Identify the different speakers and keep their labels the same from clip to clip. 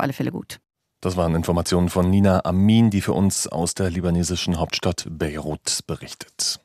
Speaker 1: alle Fälle gut.
Speaker 2: Das waren Informationen von Nina Amin, die für uns aus der libanesischen Hauptstadt Beirut berichtet.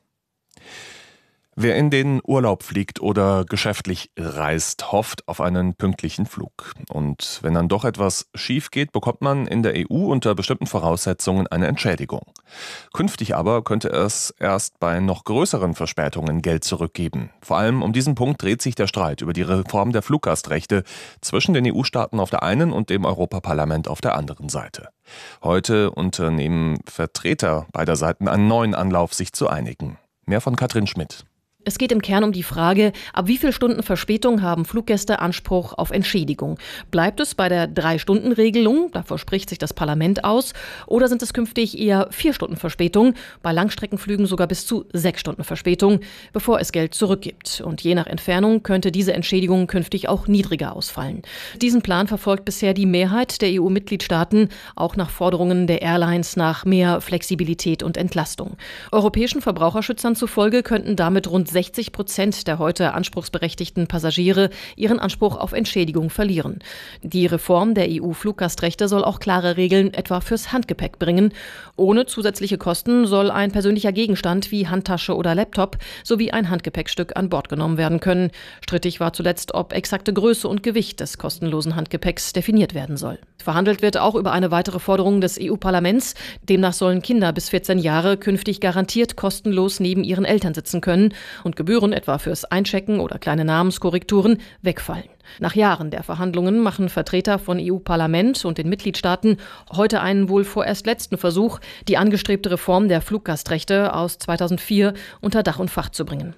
Speaker 2: Wer in den Urlaub fliegt oder geschäftlich reist, hofft auf einen pünktlichen Flug. Und wenn dann doch etwas schief geht, bekommt man in der EU unter bestimmten Voraussetzungen eine Entschädigung. Künftig aber könnte es erst bei noch größeren Verspätungen Geld zurückgeben. Vor allem um diesen Punkt dreht sich der Streit über die Reform der Fluggastrechte zwischen den EU-Staaten auf der einen und dem Europaparlament auf der anderen Seite. Heute unternehmen Vertreter beider Seiten einen neuen Anlauf, sich zu einigen. Mehr von Katrin Schmidt.
Speaker 3: Es geht im Kern um die Frage, ab wie viel Stunden Verspätung haben Fluggäste Anspruch auf Entschädigung? Bleibt es bei der 3-Stunden-Regelung, davor spricht sich das Parlament aus, oder sind es künftig eher 4 Stunden Verspätung, bei Langstreckenflügen sogar bis zu 6 Stunden Verspätung, bevor es Geld zurückgibt? Und je nach Entfernung könnte diese Entschädigung künftig auch niedriger ausfallen. Diesen Plan verfolgt bisher die Mehrheit der EU-Mitgliedstaaten, auch nach Forderungen der Airlines nach mehr Flexibilität und Entlastung. Europäischen Verbraucherschützern zufolge könnten damit rund 60% der heute anspruchsberechtigten Passagiere ihren Anspruch auf Entschädigung verlieren. Die Reform der EU-Fluggastrechte soll auch klare Regeln etwa fürs Handgepäck bringen. Ohne zusätzliche Kosten soll ein persönlicher Gegenstand wie Handtasche oder Laptop sowie ein Handgepäckstück an Bord genommen werden können. Strittig war zuletzt, ob exakte Größe und Gewicht des kostenlosen Handgepäcks definiert werden soll. Verhandelt wird auch über eine weitere Forderung des EU-Parlaments. Demnach sollen Kinder bis 14 Jahre künftig garantiert kostenlos neben ihren Eltern sitzen können und Gebühren etwa fürs Einchecken oder kleine Namenskorrekturen wegfallen. Nach Jahren der Verhandlungen machen Vertreter von EU-Parlament und den Mitgliedstaaten heute einen wohl vorerst letzten Versuch, die angestrebte Reform der Fluggastrechte aus 2004 unter Dach und Fach zu bringen.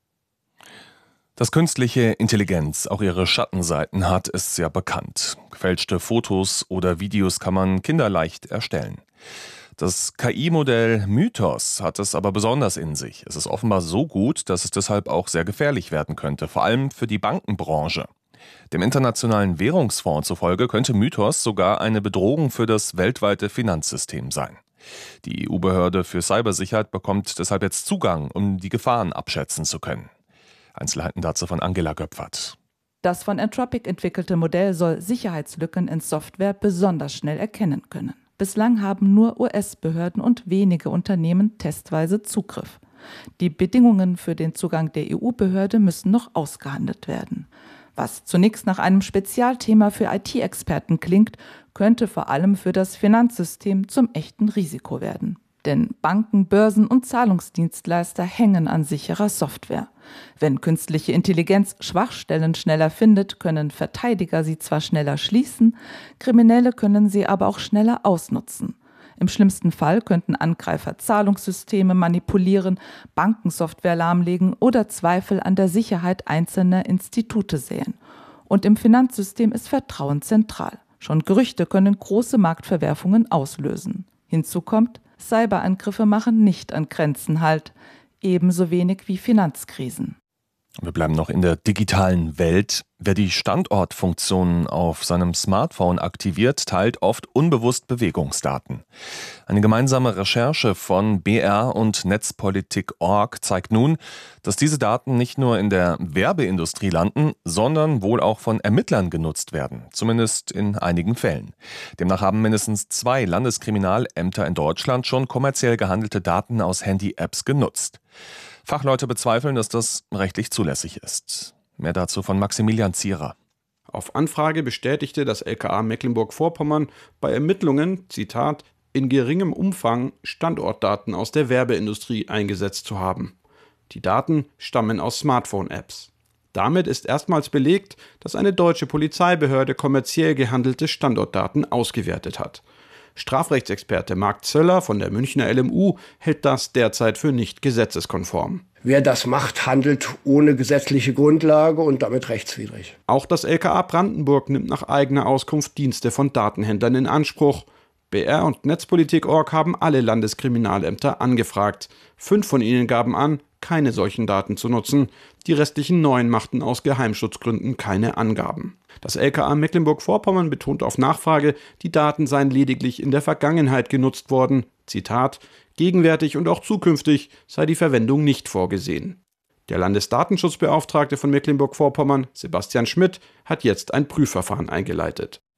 Speaker 2: Dass künstliche Intelligenz auch ihre Schattenseiten hat, ist sehr bekannt. Gefälschte Fotos oder Videos kann man kinderleicht erstellen. Das KI-Modell Mythos hat es aber besonders in sich. Es ist offenbar so gut, dass es deshalb auch sehr gefährlich werden könnte, vor allem für die Bankenbranche. Dem Internationalen Währungsfonds zufolge könnte Mythos sogar eine Bedrohung für das weltweite Finanzsystem sein. Die EU-Behörde für Cybersicherheit bekommt deshalb jetzt Zugang, um die Gefahren abschätzen zu können. Einzelheiten dazu von Angela Göpfert.
Speaker 4: Das von Anthropic entwickelte Modell soll Sicherheitslücken in Software besonders schnell erkennen können. Bislang haben nur US-Behörden und wenige Unternehmen testweise Zugriff. Die Bedingungen für den Zugang der EU-Behörde müssen noch ausgehandelt werden. Was zunächst nach einem Spezialthema für IT-Experten klingt, könnte vor allem für das Finanzsystem zum echten Risiko werden. Denn Banken, Börsen und Zahlungsdienstleister hängen an sicherer Software. Wenn künstliche Intelligenz Schwachstellen schneller findet, können Verteidiger sie zwar schneller schließen, Kriminelle können sie aber auch schneller ausnutzen. Im schlimmsten Fall könnten Angreifer Zahlungssysteme manipulieren, Bankensoftware lahmlegen oder Zweifel an der Sicherheit einzelner Institute säen. Und im Finanzsystem ist Vertrauen zentral. Schon Gerüchte können große Marktverwerfungen auslösen. Hinzu kommt, Cyberangriffe machen nicht an Grenzen Halt, ebenso wenig wie Finanzkrisen.
Speaker 2: Wir bleiben noch in der digitalen Welt. Wer die Standortfunktionen auf seinem Smartphone aktiviert, teilt oft unbewusst Bewegungsdaten. Eine gemeinsame Recherche von BR und Netzpolitik.org zeigt nun, dass diese Daten nicht nur in der Werbeindustrie landen, sondern wohl auch von Ermittlern genutzt werden, zumindest in einigen Fällen. Demnach haben mindestens 2 Landeskriminalämter in Deutschland schon kommerziell gehandelte Daten aus Handy-Apps genutzt. Fachleute bezweifeln, dass das rechtlich zulässig ist. Mehr dazu von Maximilian Zierer.
Speaker 5: Auf Anfrage bestätigte das LKA Mecklenburg-Vorpommern bei Ermittlungen, Zitat, in geringem Umfang Standortdaten aus der Werbeindustrie eingesetzt zu haben. Die Daten stammen aus Smartphone-Apps. Damit ist erstmals belegt, dass eine deutsche Polizeibehörde kommerziell gehandelte Standortdaten ausgewertet hat. Strafrechtsexperte Marc Zöller von der Münchner LMU hält das derzeit für nicht gesetzeskonform.
Speaker 6: Wer das macht, handelt ohne gesetzliche Grundlage und damit rechtswidrig.
Speaker 5: Auch das LKA Brandenburg nimmt nach eigener Auskunft Dienste von Datenhändlern in Anspruch. BR und Netzpolitik.org haben alle Landeskriminalämter angefragt. 5 von ihnen gaben an, keine solchen Daten zu nutzen. Die restlichen 9 machten aus Geheimschutzgründen keine Angaben. Das LKA Mecklenburg-Vorpommern betont auf Nachfrage, die Daten seien lediglich in der Vergangenheit genutzt worden. Zitat, gegenwärtig und auch zukünftig sei die Verwendung nicht vorgesehen. Der Landesdatenschutzbeauftragte von Mecklenburg-Vorpommern, Sebastian Schmidt, hat jetzt ein Prüfverfahren eingeleitet.